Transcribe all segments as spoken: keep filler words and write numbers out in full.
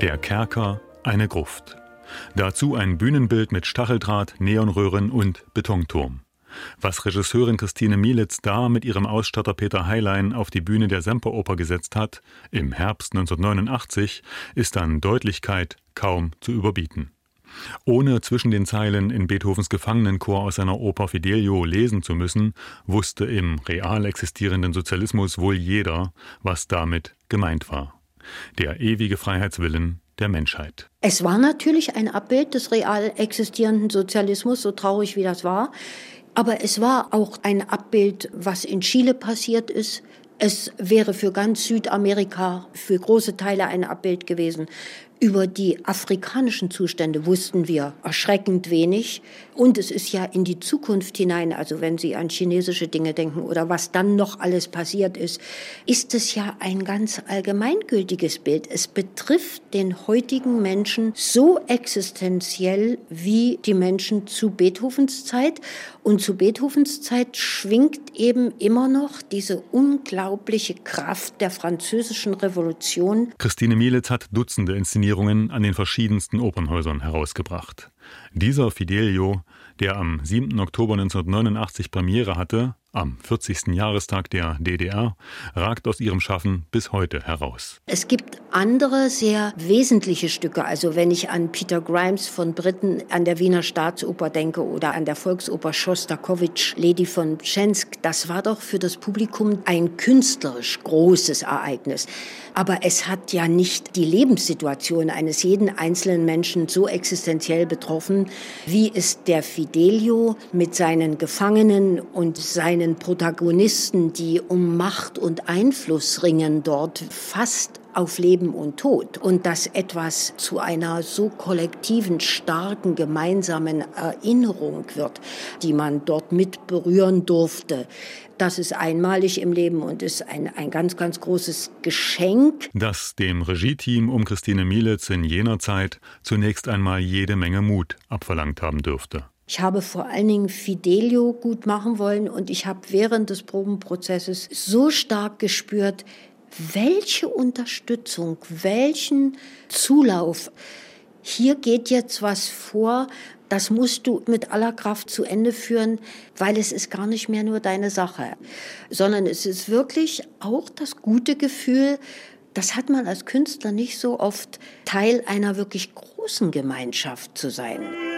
Der Kerker, eine Gruft. Dazu ein Bühnenbild mit Stacheldraht, Neonröhren und Betonturm. Was Regisseurin Christine Mielitz da mit ihrem Ausstatter Peter Heilein auf die Bühne der Semperoper gesetzt hat, im Herbst neunzehnhundertneunundachtzig, ist an Deutlichkeit kaum zu überbieten. Ohne zwischen den Zeilen in Beethovens Gefangenenchor aus seiner Oper Fidelio lesen zu müssen, wusste im real existierenden Sozialismus wohl jeder, was damit gemeint war. Der ewige Freiheitswillen der Menschheit. Es war natürlich ein Abbild des real existierenden Sozialismus, so traurig wie das war. Aber es war auch ein Abbild, was in Chile passiert ist. Es wäre für ganz Südamerika, für große Teile ein Abbild gewesen. Über die afrikanischen Zustände wussten wir erschreckend wenig. Und es ist ja in die Zukunft hinein, also wenn Sie an chinesische Dinge denken oder was dann noch alles passiert ist, ist es ja ein ganz allgemeingültiges Bild. Es betrifft den heutigen Menschen so existenziell wie die Menschen zu Beethovens Zeit. Und zu Beethovens Zeit schwingt eben immer noch diese unglaubliche Kraft der französischen Revolution. Christine Mielitz hat Dutzende Inszenierungen an den verschiedensten Opernhäusern herausgebracht. Dieser Fidelio, der am siebten Oktober neunzehnhundertneunundachtzig Premiere hatte, am vierzigsten Jahrestag der D D R, ragt aus ihrem Schaffen bis heute heraus. Es gibt andere sehr wesentliche Stücke. Also wenn ich an Peter Grimes von Britten an der Wiener Staatsoper denke oder an der Volksoper Schostakowitsch, Lady von Mtschensk, das war doch für das Publikum ein künstlerisch großes Ereignis. Aber es hat ja nicht die Lebenssituation eines jeden einzelnen Menschen so existenziell betroffen, wie es der Fidelio mit seinen Gefangenen und seinen Protagonisten, die um Macht und Einfluss ringen, dort fast auf Leben und Tod. Und dass etwas zu einer so kollektiven, starken, gemeinsamen Erinnerung wird, die man dort mit berühren durfte. Das ist einmalig im Leben und ist ein, ein ganz, ganz großes Geschenk. Das dem Regie-Team um Christine Mielitz in jener Zeit zunächst einmal jede Menge Mut abverlangt haben dürfte. Ich habe vor allen Dingen Fidelio gut machen wollen und ich habe während des Probenprozesses so stark gespürt, welche Unterstützung, welchen Zulauf. Hier geht jetzt was vor, das musst du mit aller Kraft zu Ende führen, weil es ist gar nicht mehr nur deine Sache, sondern es ist wirklich auch das gute Gefühl, das hat man als Künstler nicht so oft, Teil einer wirklich großen Gemeinschaft zu sein.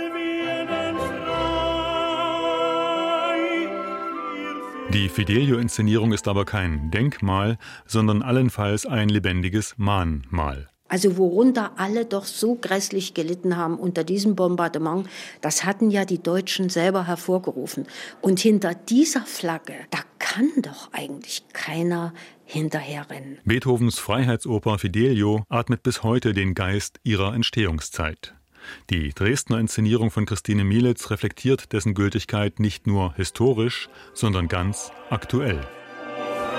Die Fidelio-Inszenierung ist aber kein Denkmal, sondern allenfalls ein lebendiges Mahnmal. Also worunter alle doch so grässlich gelitten haben unter diesem Bombardement, das hatten ja die Deutschen selber hervorgerufen. Und hinter dieser Flagge, da kann doch eigentlich keiner hinterherrennen. Beethovens Freiheitsoper Fidelio atmet bis heute den Geist ihrer Entstehungszeit. Die Dresdner Inszenierung von Christine Mielitz reflektiert dessen Gültigkeit nicht nur historisch, sondern ganz aktuell.